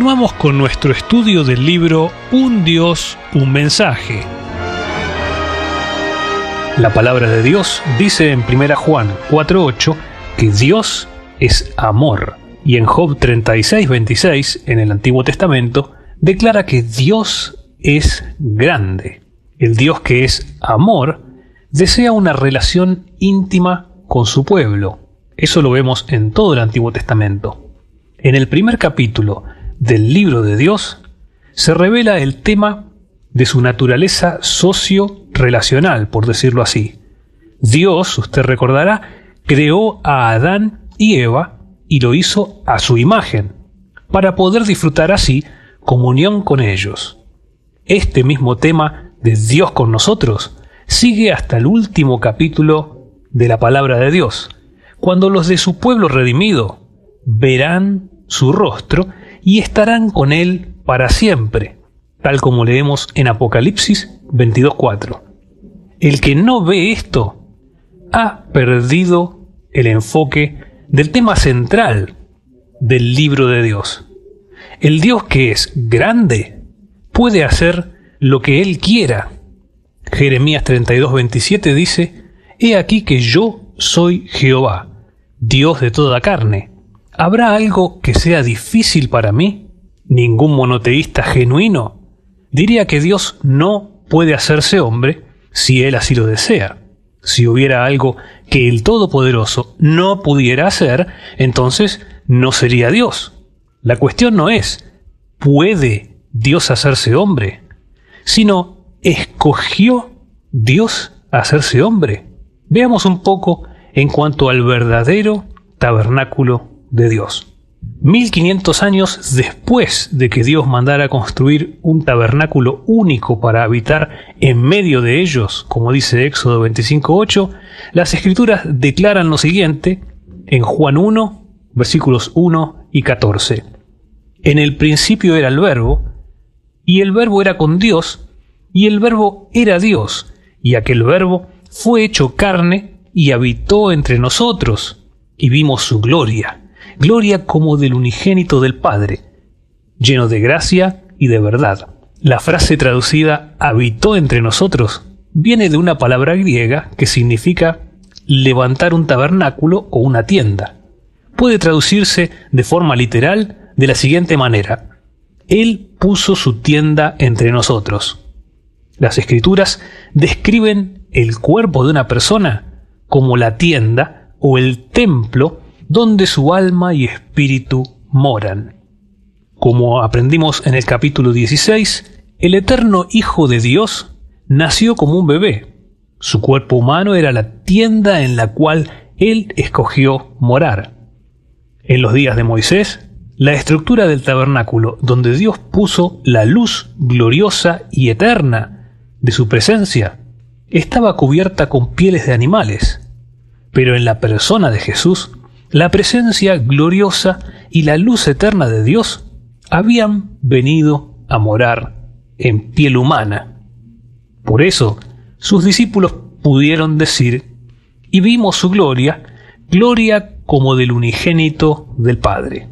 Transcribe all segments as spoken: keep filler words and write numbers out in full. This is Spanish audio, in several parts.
Continuamos con nuestro estudio del libro Un Dios, un mensaje. La palabra de Dios dice en primera Juan cuatro ocho que Dios es amor. Y en Job treinta y seis veintiséis, en el Antiguo Testamento, declara que Dios es grande. El Dios que es amor desea una relación íntima con su pueblo. Eso lo vemos en todo el Antiguo Testamento. En el primer capítulo del libro de Dios se revela el tema de su naturaleza socio-relacional, por decirlo así. Dios, usted recordará, creó a Adán y Eva y lo hizo a su imagen, para poder disfrutar así comunión con ellos. Este mismo tema de Dios con nosotros sigue hasta el último capítulo de la palabra de Dios, cuando los de su pueblo redimido verán su rostro y estarán con él para siempre, tal como leemos en Apocalipsis veintidós cuatro. El que no ve esto ha perdido el enfoque del tema central del libro de Dios. El Dios que es grande puede hacer lo que Él quiera. Jeremías treinta y dos veintisiete dice: He aquí que yo soy Jehová, Dios de toda carne. ¿Habrá algo que sea difícil para mí? Ningún monoteísta genuino diría que Dios no puede hacerse hombre si Él así lo desea. Si hubiera algo que el Todopoderoso no pudiera hacer, entonces no sería Dios. La cuestión no es ¿puede Dios hacerse hombre?, sino ¿escogió Dios hacerse hombre? Veamos un poco en cuanto al verdadero tabernáculo de Dios. mil quinientos años después de que Dios mandara construir un tabernáculo único para habitar en medio de ellos, como dice Éxodo veinticinco ocho, las Escrituras declaran lo siguiente en Juan uno, versículos uno y catorce. En el principio era el Verbo, y el Verbo era con Dios, y el Verbo era Dios, y aquel Verbo fue hecho carne y habitó entre nosotros, y vimos su gloria, gloria como del unigénito del Padre, lleno de gracia y de verdad. La frase traducida habitó entre nosotros viene de una palabra griega que significa levantar un tabernáculo o una tienda. Puede traducirse de forma literal de la siguiente manera: Él puso su tienda entre nosotros. Las Escrituras describen el cuerpo de una persona como la tienda o el templo donde su alma y espíritu moran. Como aprendimos en el capítulo dieciséis, el eterno Hijo de Dios nació como un bebé. Su cuerpo humano era la tienda en la cual Él escogió morar. En los días de Moisés, la estructura del tabernáculo donde Dios puso la luz gloriosa y eterna de su presencia estaba cubierta con pieles de animales. Pero en la persona de Jesús, la presencia gloriosa y la luz eterna de Dios habían venido a morar en piel humana. Por eso, sus discípulos pudieron decir: y vimos su gloria, gloria como del unigénito del Padre.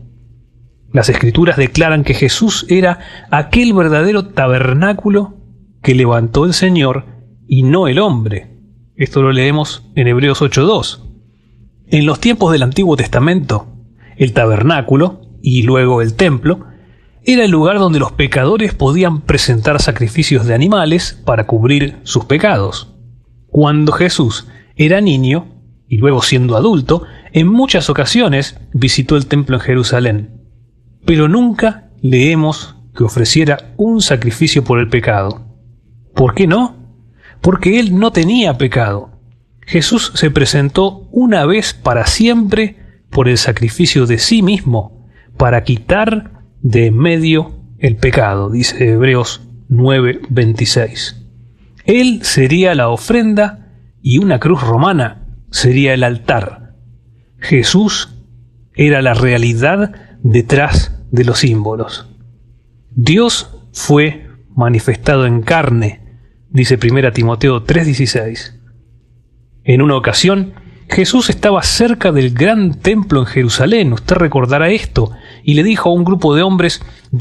Las Escrituras declaran que Jesús era aquel verdadero tabernáculo que levantó el Señor y no el hombre. Esto lo leemos en Hebreos ocho dos. En los tiempos del Antiguo Testamento, el tabernáculo, y luego el templo, era el lugar donde los pecadores podían presentar sacrificios de animales para cubrir sus pecados. Cuando Jesús era niño, y luego siendo adulto, en muchas ocasiones visitó el templo en Jerusalén, pero nunca leemos que ofreciera un sacrificio por el pecado. ¿Por qué no? Porque él no tenía pecado. Jesús se presentó una vez para siempre por el sacrificio de sí mismo, para quitar de en medio el pecado, dice Hebreos nueve veintiséis. Él sería la ofrenda y una cruz romana sería el altar. Jesús era la realidad detrás de los símbolos. Dios fue manifestado en carne, dice primera Timoteo tres dieciséis. En una ocasión, Jesús estaba cerca del gran templo en Jerusalén, usted recordará esto, y le dijo a un grupo de hombres: